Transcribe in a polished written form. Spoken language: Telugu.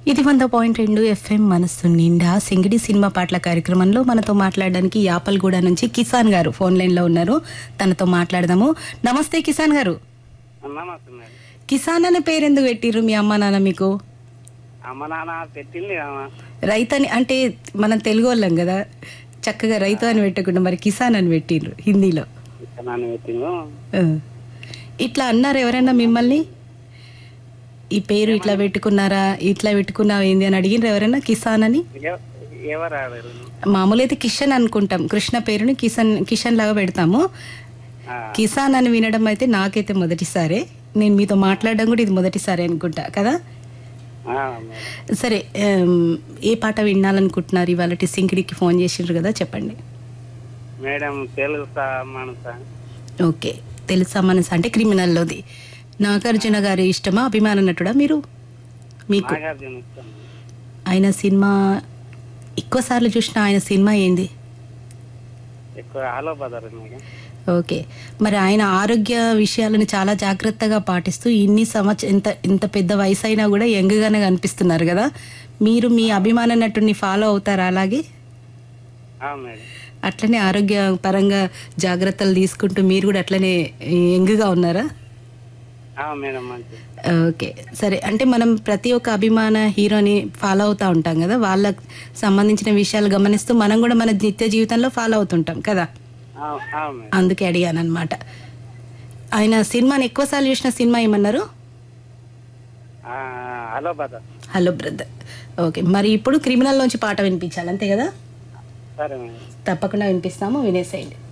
ఇది 100.2 ఎఫ్ఎం మనస్సు నిండా సింగిడి సినిమా పాటల కార్యక్రమంలో మనతో మాట్లాడడానికి యాపల్గూడ నుంచి కిసాన్ గారు ఫోన్ లైన్ లో ఉన్నారు. తనతో మాట్లాడదాము. నమస్తే కిసాన్ గారు. నమస్తే మేడం. కిసాన్ అనే పేరు ఎందుకు పెట్టిర్రు మీ అమ్మ నాన్న మీకు? అమ్మ నాన్న పెట్టింది రైతు అని అంటే మనం తెలుగు వాళ్ళం కదా, చక్కగా రైతు అని పెట్టకుండా మరి కిసాన్ అని పెట్టిర్రు హిందీలో. ఆ. ఇట్లా అన్నారు ఎవరైనా మిమ్మల్ని? ఈ పేరు ఇట్లా పెట్టుకున్నారా, ఇట్లా పెట్టుకున్నావు ఏంది అని అడిగినారు ఎవరైనా కిసాన్ అని? మామూలు అయితే కిషన్ అనుకుంటాం, కృష్ణ పేరుని కిషన్ లాగా పెడతాము. కిసాన్ అని వినడం అయితే నాకైతే మొదటిసారే. నేను మీతో మాట్లాడడం కూడా ఇది మొదటిసారి అనుకుంటా కదా. సరే, ఏ పాట వినాలనుకుంటున్నారు? ఇవాళ సింగిడికి ఫోన్ చేసిండ్రు కదా, చెప్పండి మేడం. తెలుసా మనసా? ఓకే, తెలుసా మనసా అంటే క్రిమినల్లోది. నాగార్జున గారి ఇష్టమా, అభిమాన నటుడా మీరు? మీకు ఆయన సినిమా ఎక్కువ సార్లు చూసిన ఆయన సినిమా ఏంది? ఓకే, మరి ఆయన ఆరోగ్య విషయాలను చాలా జాగ్రత్తగా పాటిస్తూ ఇన్ని ఇంత పెద్ద వయసు అయినా కూడా యంగ్గానే కనిపిస్తున్నారు కదా. మీరు మీ అభిమాన నటుడిని ఫాలో అవుతారా అలాగే? అట్లనే ఆరోగ్య పరంగా జాగ్రత్తలు తీసుకుంటూ మీరు కూడా అట్లనే యంగ్గా ఉన్నారా? ఓకే, సరే. అంటే మనం ప్రతి ఒక్క అభిమాన హీరోని ఫాలో అవుతూ ఉంటాం కదా, వాళ్ళకు సంబంధించిన విషయాలు గమనిస్తూ మనం కూడా మన నిత్య జీవితంలో ఫాలో అవుతుంటాం కదా, అందుకే అడిగాను అనమాట. ఆయన సినిమాని ఎక్కువసార్లు చూసిన సినిమా ఏమన్నారు? Hello brother. ఓకే, మరి ఇప్పుడు క్రిమినల్ నుంచి పాట వినిపించాలి అంతే కదా? తప్పకుండా వినిపిస్తాము, వినేసేయండి.